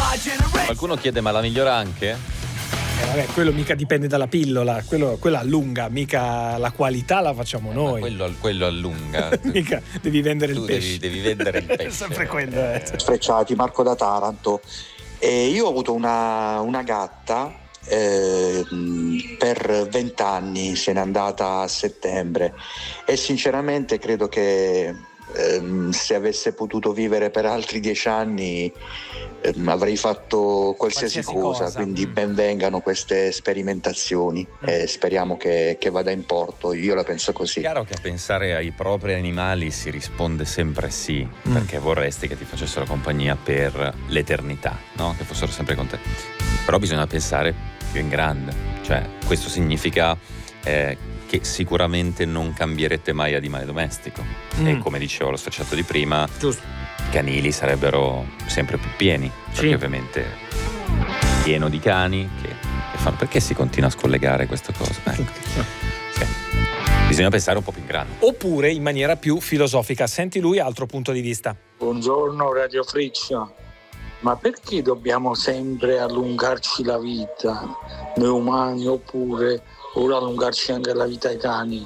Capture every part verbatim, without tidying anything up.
Qualcuno chiede: ma la migliora anche? Eh, vabbè, quello mica dipende dalla pillola, quello, quella allunga, mica la qualità la facciamo Eh, noi. Quello, quello allunga. Mica devi vendere Tu il pesce. devi, devi vendere il pesce. È sempre quello. Eh. Sfrecciati, Marco da Taranto. E io ho avuto una, una gatta eh, per vent'anni, se n'è andata a settembre e sinceramente credo che eh, se avesse potuto vivere per altri dieci anni eh, avrei fatto qualsiasi, Qualsiasi cosa, cosa. quindi Mm. ben vengano queste sperimentazioni e speriamo che, che vada in porto, io la penso così. È chiaro che a pensare ai propri animali si risponde sempre sì, Mm. perché vorresti che ti facessero compagnia per l'eternità, no? Che fossero sempre con te. Però bisogna pensare più in grande, cioè questo significa eh, che sicuramente non cambierete mai animale domestico. Mm. E come dicevo lo sfrecciato di prima, Giusto. i canili sarebbero sempre più pieni, perché Sì. ovviamente pieno di cani che, che fanno. Perché si continua a scollegare questa cosa? Eh, sì. Bisogna pensare un po' più in grande. Oppure in maniera più filosofica. Senti lui, altro punto di vista. Buongiorno Radio Friction, ma perché dobbiamo sempre allungarci la vita, noi umani, oppure ora allungarci anche la vita ai cani?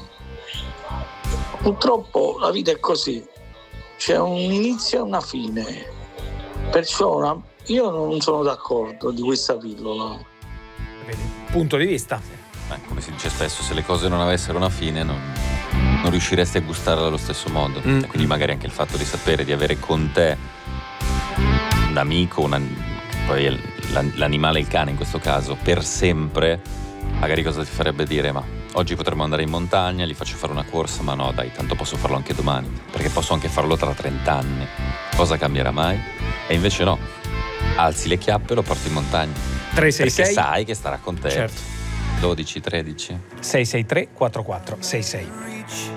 Purtroppo la vita è così, c'è un inizio e una fine, perciò una- io non sono d'accordo di questa pillola. Vedi? Punto di vista. Eh, come si dice spesso, se le cose non avessero una fine non, non riusciresti a gustarla allo stesso modo. Mm. E quindi magari anche il fatto di sapere di avere con te un amico, una, poi è l'an- l'animale, il cane in questo caso, per sempre, magari cosa ti farebbe dire? Ma oggi potremmo andare in montagna, gli faccio fare una corsa, ma no dai, tanto posso farlo anche domani, perché posso anche farlo tra trent'anni. Cosa cambierà mai? E invece no, alzi le chiappe e lo porti in montagna, tre sei perché sei sai che starà con te. Certo. dodici, tredici sei sei tre quattro quattro sei sei.